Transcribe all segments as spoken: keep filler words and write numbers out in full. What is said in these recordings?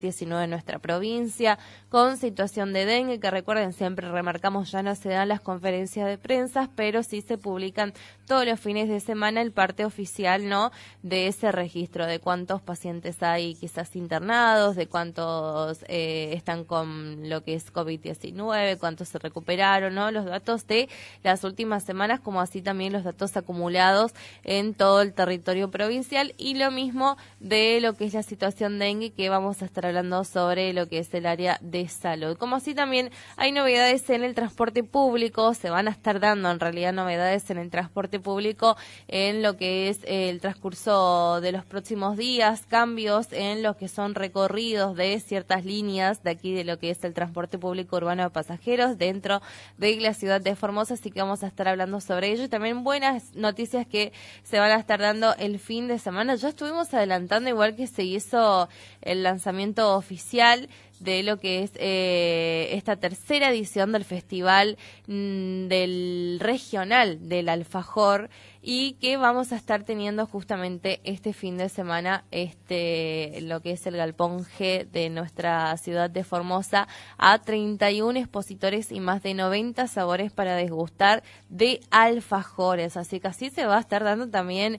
diecinueve en nuestra provincia, con situación de dengue, que recuerden, siempre remarcamos, ya no se dan las conferencias de prensa, pero sí se publican todos los fines de semana el parte oficial, ¿no?, de ese registro, de cuántos pacientes hay quizás internados, de cuántos eh, están con lo que es COVID diecinueve, cuántos se recuperaron, ¿no?, los datos de las últimas semanas, como así también los datos acumulados en todo el territorio provincial, y lo mismo de lo que es la situación dengue, que vamos a estar hablando sobre lo que es el área de salud. Como así también hay novedades en el transporte público, se van a estar dando en realidad novedades en el transporte público en lo que es el transcurso de los próximos días, cambios en lo que son recorridos de ciertas líneas de aquí de lo que es el transporte público urbano de pasajeros dentro de la ciudad de Formosa, así que vamos a estar hablando sobre ello, y también buenas noticias que se van a estar dando el fin de semana. Ya estuvimos adelantando, igual que se hizo el lanzamiento oficial de lo que es eh, esta tercera edición del Festival mmm, del Regional del Alfajor, y que vamos a estar teniendo justamente este fin de semana este lo que es el Galpón G de nuestra ciudad de Formosa, a treinta y uno expositores y más de noventa sabores para degustar de alfajores, así que así se va a estar dando también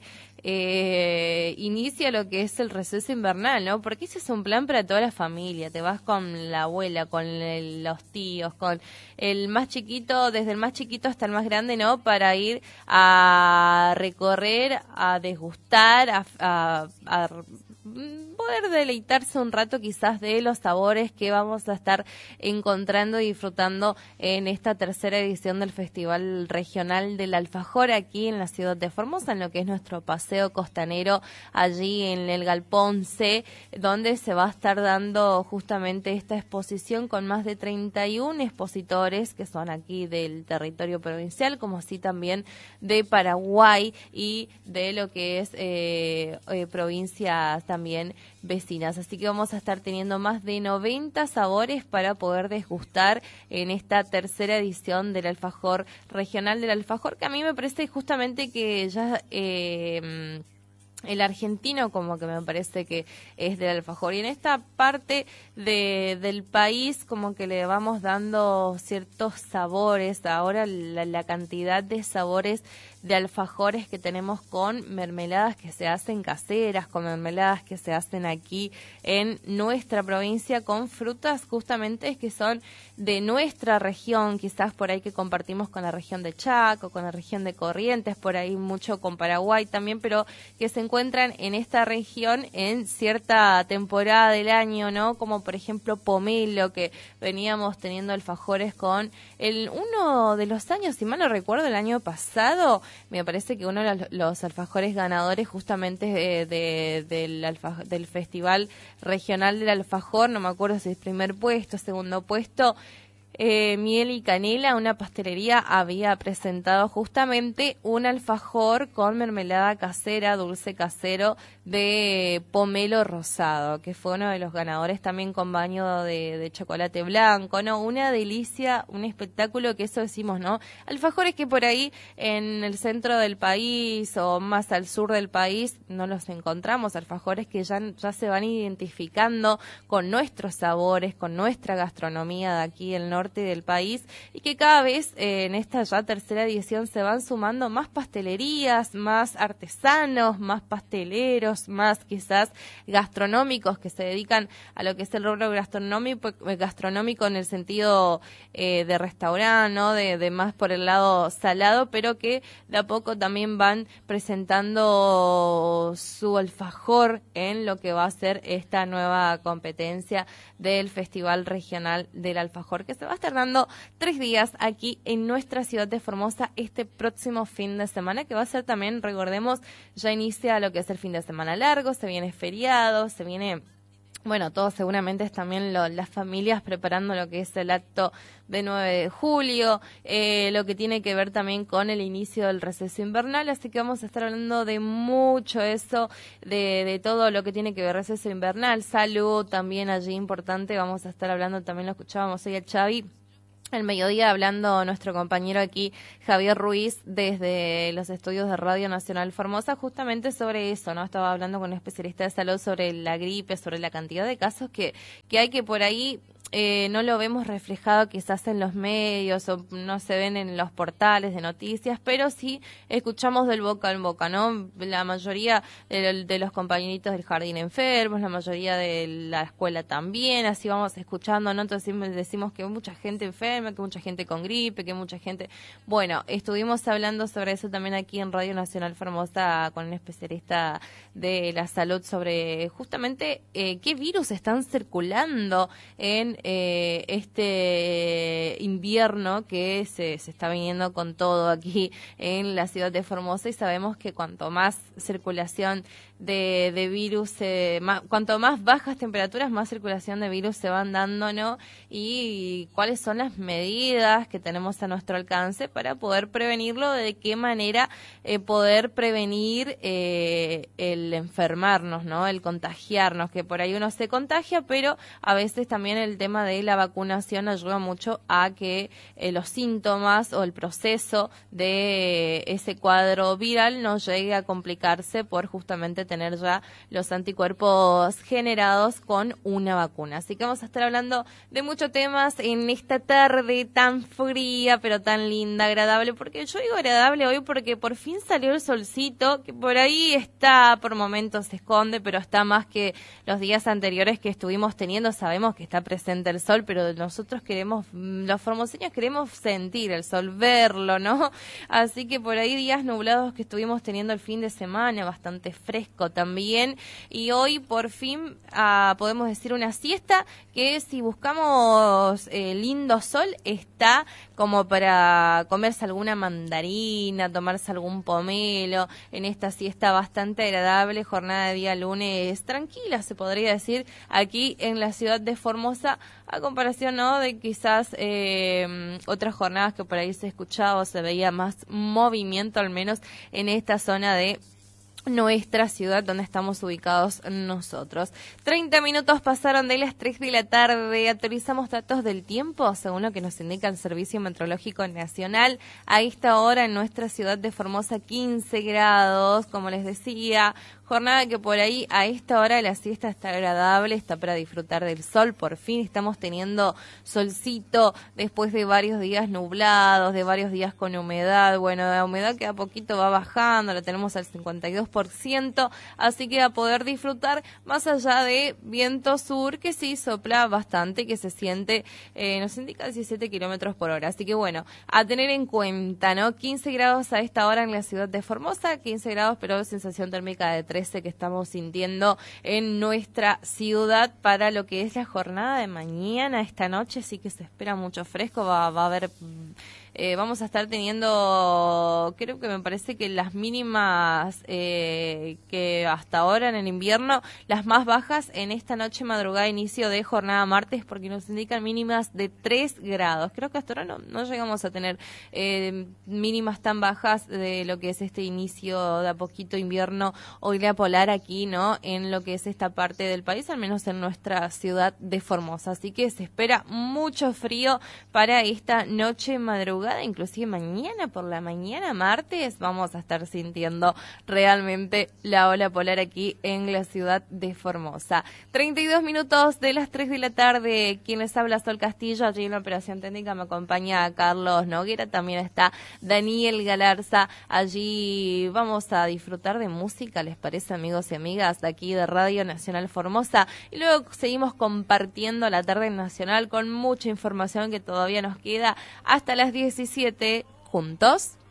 Eh, inicia lo que es el receso invernal, ¿no? Porque ese es un plan para toda la familia. Te vas con la abuela, con el, los tíos, con el más chiquito, desde el más chiquito hasta el más grande, ¿no? Para ir a recorrer, a degustar, a, a, a poder deleitarse un rato quizás de los sabores que vamos a estar encontrando y disfrutando en esta tercera edición del Festival Regional del Alfajor aquí en la ciudad de Formosa, en lo que es nuestro paseo costanero, allí en el Galpón C, donde se va a estar dando justamente esta exposición con más de treinta y uno expositores que son aquí del territorio provincial, como así también de Paraguay y de lo que es eh, eh, provincias también vecinas. Así que vamos a estar teniendo más de noventa sabores para poder degustar en esta tercera edición del Alfajor Regional del Alfajor, que a mí me parece justamente que ya eh, el argentino como que me parece que es del alfajor, y en esta parte de, del país como que le vamos dando ciertos sabores. Ahora la, la cantidad de sabores de alfajores que tenemos con mermeladas que se hacen caseras, con mermeladas que se hacen aquí en nuestra provincia, con frutas justamente que son de nuestra región, quizás por ahí que compartimos con la región de Chaco, con la región de Corrientes, por ahí mucho con Paraguay también, pero que se encuentran en esta región en cierta temporada del año, ¿no? Como por ejemplo pomelo, que veníamos teniendo alfajores con el uno de los años, si mal no recuerdo, el año pasado, me parece que uno de los alfajores ganadores justamente de, de, del, alfa, del Festival Regional del Alfajor, no me acuerdo si es primer puesto, segundo puesto, Eh, Miel y Canela, una pastelería, había presentado justamente un alfajor con mermelada casera, dulce casero de pomelo rosado, que fue uno de los ganadores, también con baño de, de chocolate blanco, ¿no? Una delicia, un espectáculo, que eso decimos, ¿no? Alfajores que por ahí en el centro del país o más al sur del país no los encontramos, alfajores que ya, ya se van identificando con nuestros sabores, con nuestra gastronomía de aquí del norte del país, y que cada vez eh, en esta ya tercera edición se van sumando más pastelerías, más artesanos, más pasteleros, más quizás gastronómicos que se dedican a lo que es el rubro gastronómico, gastronómico en el sentido eh, de restaurante, ¿no? De, de más por el lado salado, pero que de a poco también van presentando su alfajor en lo que va a ser esta nueva competencia del Festival Regional del Alfajor, que se va a estar dando tres días aquí en nuestra ciudad de Formosa este próximo fin de semana, que va a ser también, recordemos, ya inicia lo que es el fin de semana largo, se viene feriado, se viene, bueno, todos seguramente es también lo, las familias preparando lo que es el acto de nueve de julio, eh, lo que tiene que ver también con el inicio del receso invernal, así que vamos a estar hablando de mucho eso, de, de todo lo que tiene que ver receso invernal, salud también allí importante, vamos a estar hablando, también lo escuchábamos hoy a Xavi, el mediodía hablando nuestro compañero aquí, Javier Ruiz, desde los estudios de Radio Nacional Formosa, justamente sobre eso, ¿no? Estaba hablando con un especialista de salud sobre la gripe, sobre la cantidad de casos que, que hay que por ahí eh, no lo vemos reflejado quizás en los medios o no se ven en los portales de noticias, pero sí escuchamos del boca en boca, ¿no? La mayoría de, de los compañeritos del jardín enfermos, la mayoría de la escuela también, así vamos escuchando, ¿no? Entonces decimos que hay mucha gente enferma, que mucha gente con gripe, que mucha gente... Bueno, estuvimos hablando sobre eso también aquí en Radio Nacional Formosa con un especialista de la salud sobre justamente eh, qué virus están circulando en eh, este invierno que se, se está viniendo con todo aquí en la ciudad de Formosa, y sabemos que cuanto más circulación de, de virus, eh, más, cuanto más bajas temperaturas, más circulación de virus se van dando, ¿no? Y, y cuáles son las medidas que tenemos a nuestro alcance para poder prevenirlo, de qué manera eh, poder prevenir eh, el enfermarnos, ¿no? El contagiarnos, que por ahí uno se contagia, pero a veces también el tema de la vacunación ayuda mucho a que eh, los síntomas o el proceso de ese cuadro viral no llegue a complicarse por justamente tener ya los anticuerpos generados con una vacuna. Así que vamos a estar hablando de muchos temas en esta tarde tan fría, pero tan linda, agradable, porque yo digo agradable hoy porque por fin salió el solcito, que por ahí está, por momentos se esconde, pero está más que los días anteriores que estuvimos teniendo. Sabemos que está presente el sol, pero nosotros queremos, los formoseños queremos sentir el sol, verlo, ¿no? Así que por ahí días nublados que estuvimos teniendo el fin de semana, bastante fresco también, y hoy por fin uh, podemos decir una siesta que si buscamos eh, lindo sol está como para comerse alguna mandarina, tomarse algún pomelo en esta siesta bastante agradable, jornada de día lunes tranquila se podría decir aquí en la ciudad de Formosa, a comparación, ¿no?, de quizás eh, otras jornadas que por ahí se escuchaba o se veía más movimiento, al menos en esta zona de nuestra ciudad donde estamos ubicados nosotros. treinta minutos pasaron de las tres de la tarde. Actualizamos datos del tiempo según lo que nos indica el Servicio Meteorológico Nacional. A esta hora en nuestra ciudad de Formosa quince grados, como les decía. Jornada que por ahí a esta hora la siesta está agradable, está para disfrutar del sol. Por fin estamos teniendo solcito después de varios días nublados, de varios días con humedad. Bueno, la humedad que a poquito va bajando, la tenemos al cincuenta y dos por ciento, así que a poder disfrutar más allá de viento sur que sí sopla bastante, que se siente, eh, nos indica diecisiete kilómetros por hora. Así que bueno, a tener en cuenta, ¿no? quince grados a esta hora en la ciudad de Formosa, quince grados, pero sensación térmica de trece que estamos sintiendo en nuestra ciudad para lo que es la jornada de mañana. Esta noche sí que se espera mucho fresco, va, va a haber... Eh, vamos a estar teniendo, creo que me parece que las mínimas eh, que hasta ahora en el invierno, las más bajas en esta noche madrugada, inicio de jornada martes, porque nos indican mínimas de tres grados. Creo que hasta ahora no, no llegamos a tener eh, mínimas tan bajas de lo que es este inicio de a poquito invierno o isla polar aquí, ¿no? En lo que es esta parte del país, al menos en nuestra ciudad de Formosa. Así que se espera mucho frío para esta noche madrugada. Inclusive mañana por la mañana, martes, vamos a estar sintiendo realmente la ola polar aquí en la ciudad de Formosa. treinta y dos minutos de las tres de la tarde, quien les habla, Sol Castillo, allí en la operación técnica me acompaña Carlos Noguera, también está Daniel Galarza, allí vamos a disfrutar de música, ¿les parece, amigos y amigas de aquí de Radio Nacional Formosa? Y luego seguimos compartiendo la tarde nacional con mucha información que todavía nos queda hasta las diecisiete juntos.